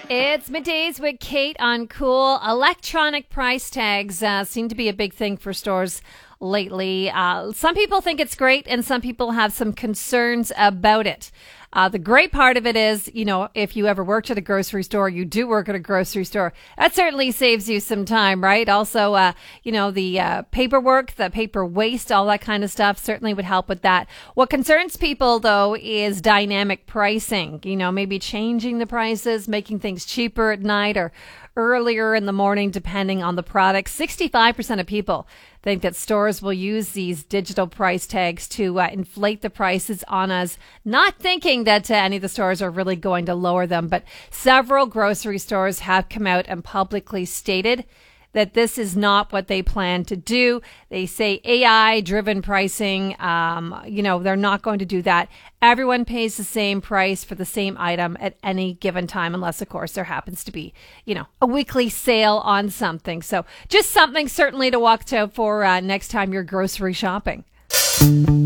It's middays with Kate on Cool. Electronic price tags seem to be a big thing for stores lately. Some people think it's great, and some people have some concerns about it. The great part of it is, if you ever worked at a grocery store, you do work at a grocery store. That certainly saves you some time, right? Also, the paperwork, the paper waste, all that kind of stuff certainly would help with that. What concerns people, though, is dynamic pricing. Maybe changing the prices, making things cheaper at night or earlier in the morning, depending on the product. 65% of people think that stores will use these digital price tags to inflate the prices on us, not thinking that any of the stores are really going to lower them. But several grocery stores have come out and publicly stated that this is not what they plan to do. They say AI-driven pricing, they're not going to do that. Everyone pays the same price for the same item at any given time, unless, of course, there happens to be, a weekly sale on something. So just something certainly to watch out for next time you're grocery shopping.